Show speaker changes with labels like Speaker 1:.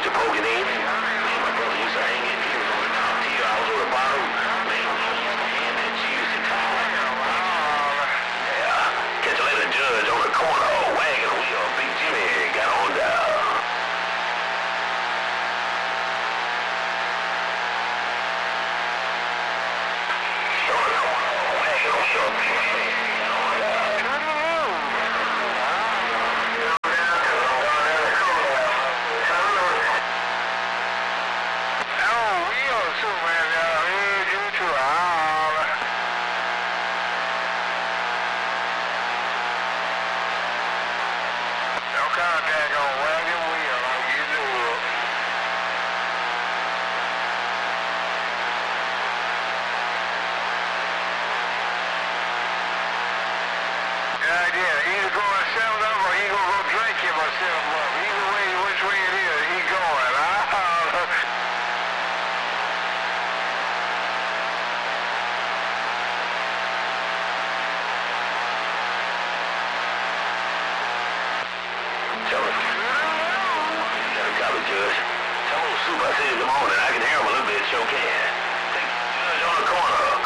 Speaker 1: used to poking in. Me and my brother used to hang in. He was on the top tier. I was on the bottom. Man, we used to hand that juicy time. Yeah. Catch a little judge on the corner, wagging a wheel. Big Jimmy got on down. I said good morning. I can hear him a little bit, sure can. Take the judge on the corner.